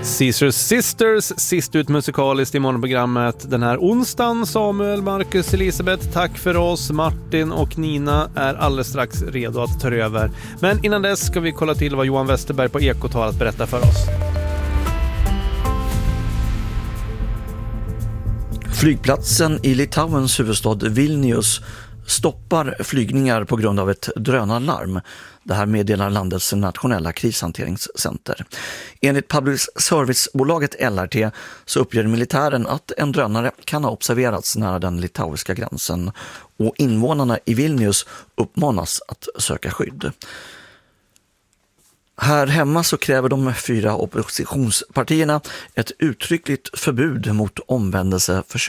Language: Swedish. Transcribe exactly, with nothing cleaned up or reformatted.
Caesars Sisters, sist ut musikaliskt i morgonprogrammet den här onsdagen. Samuel, Marcus, Elisabeth, tack för oss. Martin och Nina är alldeles strax redo att ta över. Men innan dess ska vi kolla till vad Johan Westerberg på Ekot har att berätta för oss. Flygplatsen i Litauens huvudstad Vilnius stoppar flygningar på grund av ett drönarlarm. Det här meddelar landets nationella krishanteringscenter. Enligt public service-bolaget L R T så uppger militären att en drönare kan ha observerats nära den litauiska gränsen och invånarna i Vilnius uppmanas att söka skydd. Här hemma så kräver de fyra oppositionspartierna ett uttryckligt förbud mot omvändelseförsök